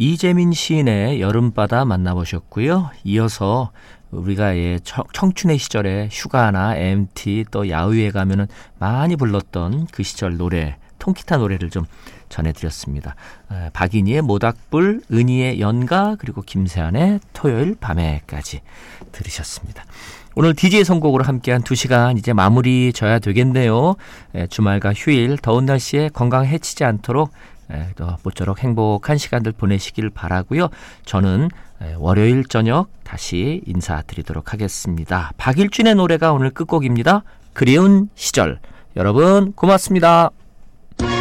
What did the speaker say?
이재민 시인의 여름바다 만나보셨고요. 이어서 우리가 청춘의 시절에 휴가나 MT 또 야유회 가면은 많이 불렀던 그 시절 노래, 통기타 노래를 좀 전해드렸습니다. 박인희의 모닥불, 은희의 연가, 그리고 김세환의 토요일 밤에까지 들으셨습니다. 오늘 DJ 선곡으로 함께한 2시간 이제 마무리 져야 되겠네요. 주말과 휴일 더운 날씨에 건강 해치지 않도록 또 모쪼록 행복한 시간들 보내시길 바라고요. 저는 월요일 저녁 다시 인사드리도록 하겠습니다. 박일준의 노래가 오늘 끝곡입니다. 그리운 시절. 여러분 고맙습니다.